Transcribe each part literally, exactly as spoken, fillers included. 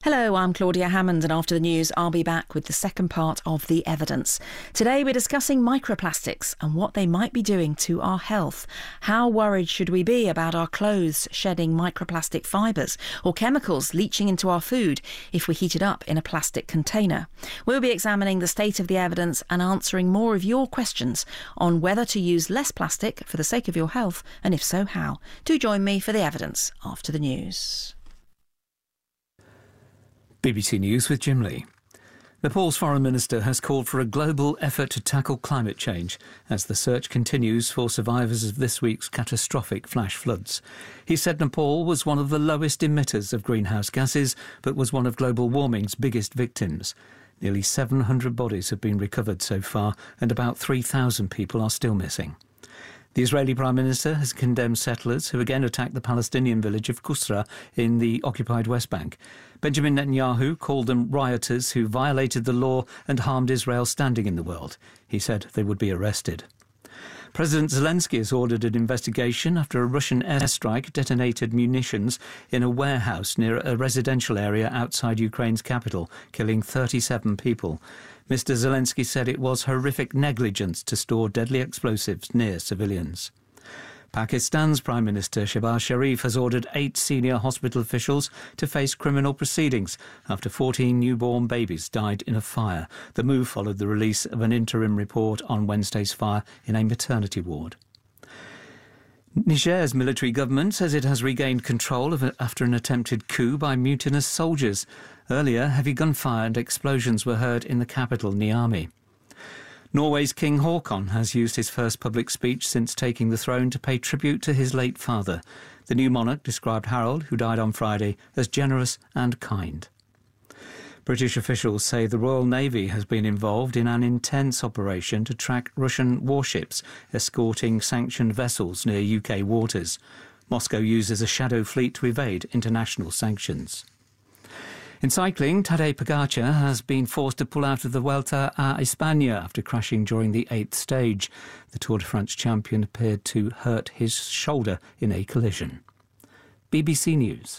Hello, I'm Claudia Hammond, and after the news, I'll be back with the second part of The Evidence. Today, we're discussing microplastics and what they might be doing to our health. How worried should we be about our clothes shedding microplastic fibres or chemicals leaching into our food if we heat it up in a plastic container? We'll be examining the state of the evidence and answering more of your questions on whether to use less plastic for the sake of your health, and if so, how. Do join me for The Evidence after the news. B B C News with Jim Lee. Nepal's foreign minister has called for a global effort to tackle climate change as the search continues for survivors of this week's catastrophic flash floods. He said Nepal was one of the lowest emitters of greenhouse gases, but was one of global warming's biggest victims. Nearly seven hundred bodies have been recovered so far, and about three thousand people are still missing. The Israeli Prime Minister has condemned settlers who again attacked the Palestinian village of Qusra in the occupied West Bank. Benjamin Netanyahu called them rioters who violated the law and harmed Israel's standing in the world. He said they would be arrested. President Zelensky has ordered an investigation after a Russian airstrike detonated munitions in a warehouse near a residential area outside Ukraine's capital, killing thirty-seven people. Mister Zelensky said it was horrific negligence to store deadly explosives near civilians. Pakistan's Prime Minister Shehbaz Sharif has ordered eight senior hospital officials to face criminal proceedings after fourteen newborn babies died in a fire. The move followed the release of an interim report on Wednesday's fire in a maternity ward. Niger's military government says it has regained control of it after an attempted coup by mutinous soldiers. Earlier, heavy gunfire and explosions were heard in the capital, Niamey. Norway's King Haakon has used his first public speech since taking the throne to pay tribute to his late father. The new monarch described Harald, who died on Friday, as generous and kind. British officials say the Royal Navy has been involved in an intense operation to track Russian warships escorting sanctioned vessels near U K waters. Moscow uses a shadow fleet to evade international sanctions. In cycling, Tadej Pogacar has been forced to pull out of the Vuelta a España after crashing during the eighth stage. The Tour de France champion appeared to hurt his shoulder in a collision. B B C News.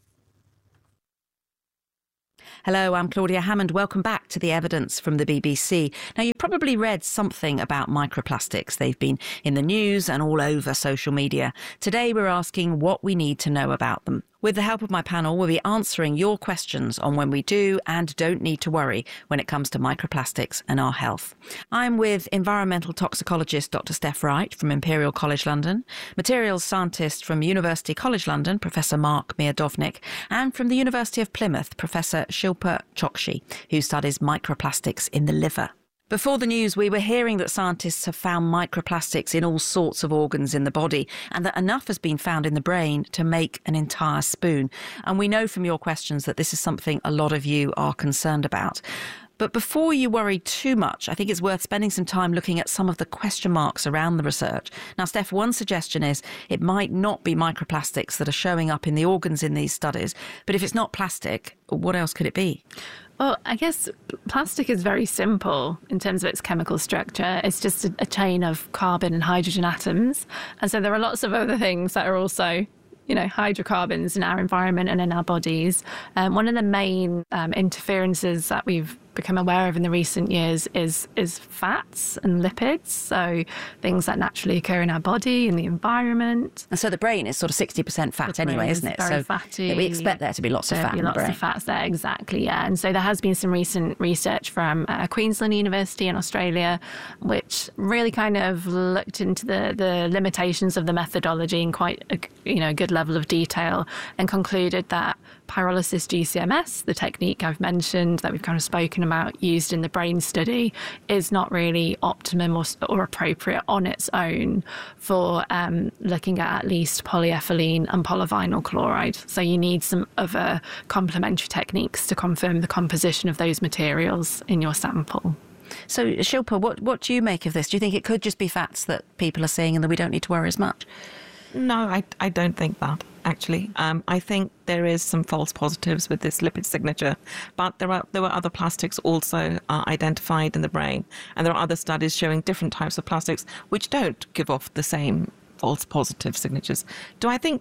Hello, I'm Claudia Hammond. Welcome back to The Evidence from the B B C. Now, you've probably read something about microplastics. They've been in the news and all over social media. Today, we're asking what we need to know about them. With the help of my panel, we'll be answering your questions on when we do and don't need to worry when it comes to microplastics and our health. I'm with environmental toxicologist Doctor Steph Wright from Imperial College London, materials scientist from University College London, Professor Mark Miodownik, and from the University of Plymouth, Professor Shilpa Chokshi, who studies microplastics in the liver. Before the news, we were hearing that scientists have found microplastics in all sorts of organs in the body and that enough has been found in the brain to make an entire spoon. And we know from your questions that this is something a lot of you are concerned about. But before you worry too much, I think it's worth spending some time looking at some of the question marks around the research. Now, Steph, one suggestion is it might not be microplastics that are showing up in the organs in these studies. But if it's not plastic, what else could it be? Well, I guess plastic is very simple in terms of its chemical structure. It's just a, a chain of carbon and hydrogen atoms. And so there are lots of other things that are also, you know, hydrocarbons in our environment and in our bodies. Um, one of the main um, interferences that we've become aware of in the recent years is is fats and lipids, so things that naturally occur in our body and the environment. And so the brain is sort of sixty percent fat anyway, isn't it? Very so fatty. We expect there to be lots of fat in the lots brain. of fats there, exactly, yeah. And so there has been some recent research from uh, Queensland University in Australia, which really kind of looked into the, the limitations of the methodology in quite a you know good level of detail, and concluded that pyrolysis G C M S, the technique I've mentioned that we've kind of spoken about used in the brain study, is not really optimum or, or appropriate on its own for um, looking at at least polyethylene and polyvinyl chloride. So you need some other complementary techniques to confirm the composition of those materials in your sample. So, Shilpa, what, what do you make of this? Do you think it could just be fats that people are seeing and that we don't need to worry as much? No, I, I don't think that, actually. Um, I think there is some false positives with this lipid signature, but there are there were other plastics also uh, identified in the brain, and there are other studies showing different types of plastics which don't give off the same false positive signatures. Do I think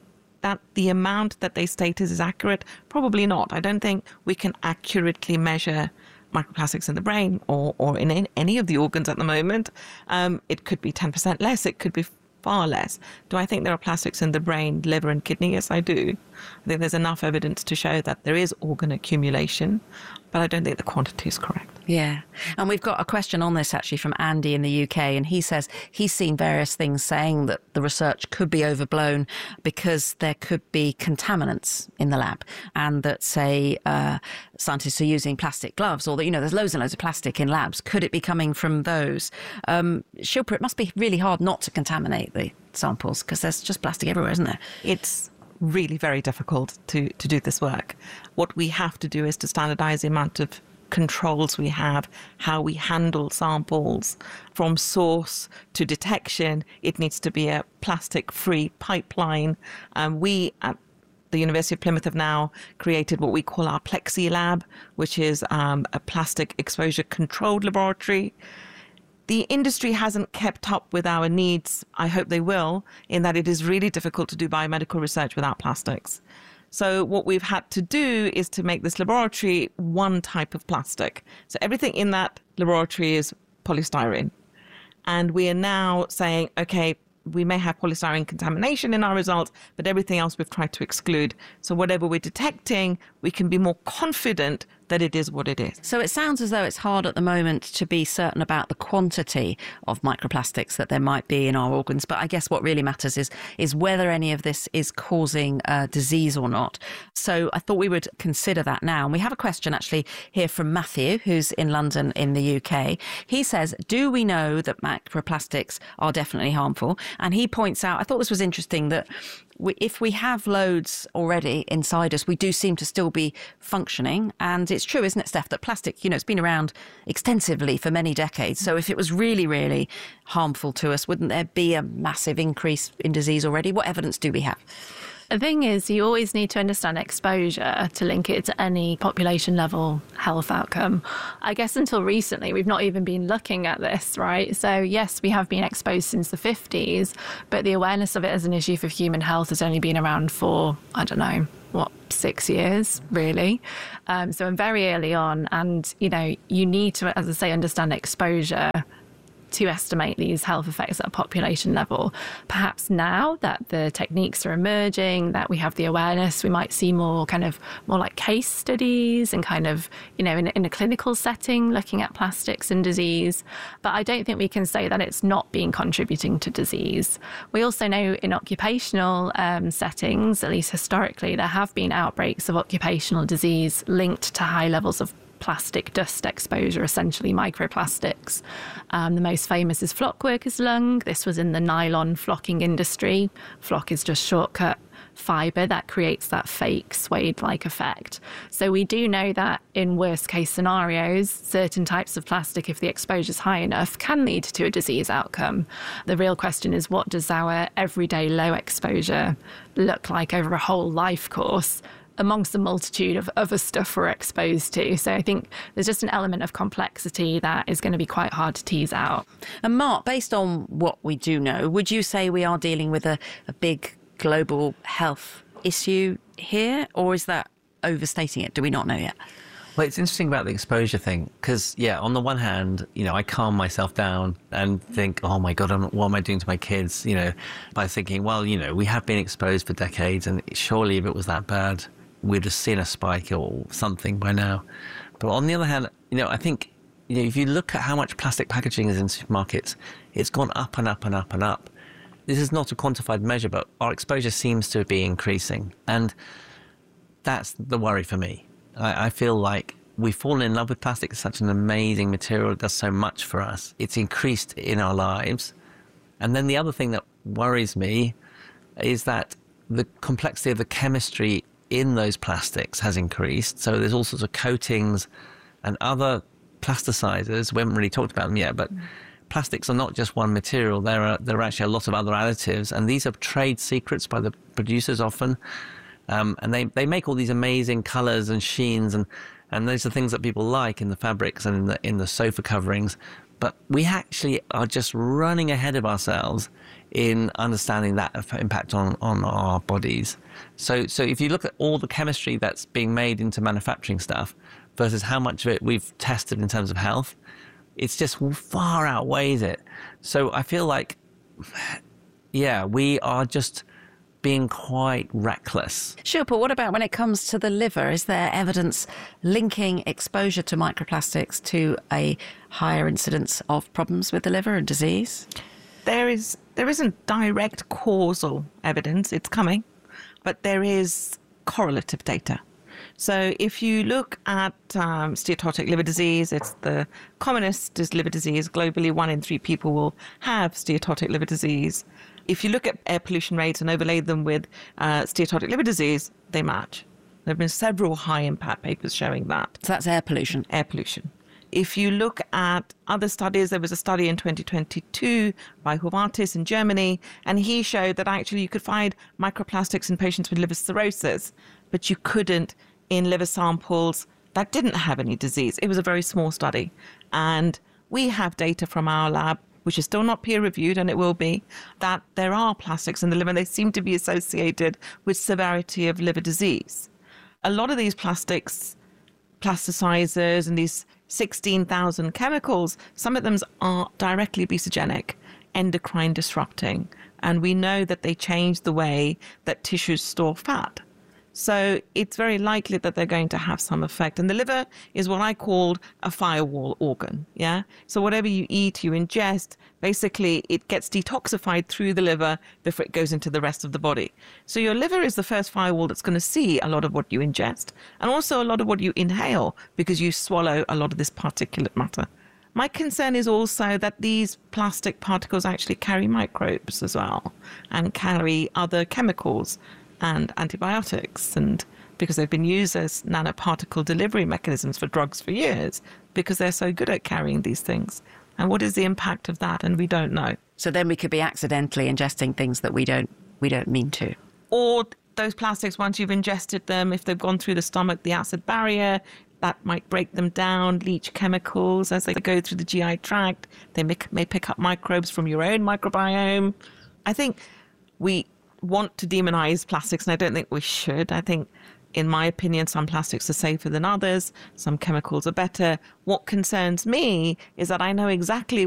that the amount that they stated is accurate? Probably not. I don't think we can accurately measure microplastics in the brain or, or in any of the organs at the moment. Um, it could be ten percent less. It could be far less. Do I think there are plastics in the brain, liver and kidney? Yes, I do. I think there's enough evidence to show that there is organ accumulation, but I don't think the quantity is correct. Yeah. And we've got a question on this actually from Andy in the U K, and he says he's seen various things saying that the research could be overblown because there could be contaminants in the lab, and that, say, uh, scientists are using plastic gloves, or that, you know, there's loads and loads of plastic in labs. Could it be coming from those? Um, Shilpa, it must be really hard not to contaminate the samples because there's just plastic everywhere, isn't there? It's really very difficult to, to do this work. What we have to do is to standardise the amount of controls we have, how we handle samples from source to detection. It needs to be a plastic-free pipeline. Um, we at the University of Plymouth have now created what we call our Plexi Lab, which is um, a plastic exposure controlled laboratory. The industry hasn't kept up with our needs. I hope they will, in that it is really difficult to do biomedical research without plastics. So what we've had to do is to make this laboratory one type of plastic. So everything in that laboratory is polystyrene. And we are now saying, okay, we may have polystyrene contamination in our results, but everything else we've tried to exclude. So whatever we're detecting, we can be more confident that it is what it is. So it sounds as though it's hard at the moment to be certain about the quantity of microplastics that there might be in our organs. But I guess what really matters is is whether any of this is causing uh, disease or not. So I thought we would consider that now. And we have a question actually here from Matthew, who's in London in the U K. He says, do we know that microplastics are definitely harmful? And he points out, I thought this was interesting, that we, if we have loads already inside us, we do seem to still be functioning. And it's true, isn't it, Steph, that plastic, you know, it's been around extensively for many decades. So if it was really, really harmful to us, wouldn't there be a massive increase in disease already? What evidence do we have? The thing is, you always need to understand exposure to link it to any population level health outcome. I guess until recently, we've not even been looking at this, right? So yes, we have been exposed since the fifties, but the awareness of it as an issue for human health has only been around for, I don't know, what, six years, really. Um, so I'm very early on. And, you know, you need to, as I say, understand exposure to estimate these health effects at a population level. Perhaps now that the techniques are emerging, that we have the awareness, we might see more kind of more like case studies and kind of, you know, in, in a clinical setting looking at plastics and disease. But I don't think we can say that it's not been contributing to disease. We also know in occupational um, settings, at least historically, there have been outbreaks of occupational disease linked to high levels of plastic dust exposure, essentially microplastics. Um, the most famous is flock workers' lung. This was in the nylon flocking industry. Flock is just shortcut fibre that creates that fake suede-like effect. So we do know that in worst-case scenarios, certain types of plastic, if the exposure is high enough, can lead to a disease outcome. The real question is, what does our everyday low exposure look like over a whole life course amongst the multitude of other stuff we're exposed to? So I think there's just an element of complexity that is going to be quite hard to tease out. And Mark, based on what we do know, would you say we are dealing with a, a big global health issue here, or is that overstating it? Do we not know yet? Well, it's interesting about the exposure thing because, yeah, on the one hand, you know, I calm myself down and think, oh, my God, I'm, what am I doing to my kids, you know, by thinking, well, you know, we have been exposed for decades and surely if it was that bad, we'd have seen a spike or something by now. But on the other hand, you know, I think, you know, if you look at how much plastic packaging is in supermarkets, it's gone up and up and up and up. This is not a quantified measure, but our exposure seems to be increasing. And that's the worry for me. I, I feel like we've fallen in love with plastic. It's such an amazing material. It does so much for us. It's increased in our lives. And then the other thing that worries me is that the complexity of the chemistry in those plastics has increased. So there's all sorts of coatings and other plasticizers. We haven't really talked about them yet, but mm. plastics are not just one material. There are there are actually a lot of other additives, and these are trade secrets by the producers often. Um, and they, they make all these amazing colors and sheens, and, and those are things that people like in the fabrics and in the, in the sofa coverings. But we actually are just running ahead of ourselves in understanding that impact on, on our bodies. So, so if you look at all the chemistry that's being made into manufacturing stuff versus how much of it we've tested in terms of health, it's just far outweighs it. So I feel like, yeah, we are just being quite reckless. Sure, but what about when it comes to the liver? Is there evidence linking exposure to microplastics to a higher incidence of problems with the liver and disease? There is, there isn't direct causal evidence. It's coming, but there is correlative data. So if you look at um, steatotic liver disease, it's the commonest is liver disease. Globally, one in three people will have steatotic liver disease. If you look at air pollution rates and overlay them with uh, steatotic liver disease, they match. There have been several high-impact papers showing that. So that's air pollution. Air pollution. If you look at other studies, there was a study in twenty twenty-two by Huvartis in Germany, and he showed that actually you could find microplastics in patients with liver cirrhosis, but you couldn't in liver samples that didn't have any disease. It was a very small study. And we have data from our lab, which is still not peer-reviewed, and it will be, that there are plastics in the liver, and they seem to be associated with severity of liver disease. A lot of these plastics, plasticizers, and these sixteen thousand chemicals, some of them are directly obesogenic, endocrine disrupting, and we know that they change the way that tissues store fat. So it's very likely that they're going to have some effect. And the liver is what I called a firewall organ, yeah? So whatever you eat, you ingest, basically it gets detoxified through the liver before it goes into the rest of the body. So your liver is the first firewall that's going to see a lot of what you ingest and also a lot of what you inhale because you swallow a lot of this particulate matter. My concern is also that these plastic particles actually carry microbes as well and carry other chemicals and antibiotics, and because they've been used as nanoparticle delivery mechanisms for drugs for years, because they're so good at carrying these things. And what is the impact of that? And we don't know. So then we could be accidentally ingesting things that we don't we don't mean to. Or those plastics, once you've ingested them, if they've gone through the stomach, the acid barrier, that might break them down, leach chemicals as they go through the G I tract. They may, may pick up microbes from your own microbiome. I think we want to demonize plastics, and I don't think we should. I think, in my opinion, some plastics are safer than others. Some chemicals are better. What concerns me is that I know exactly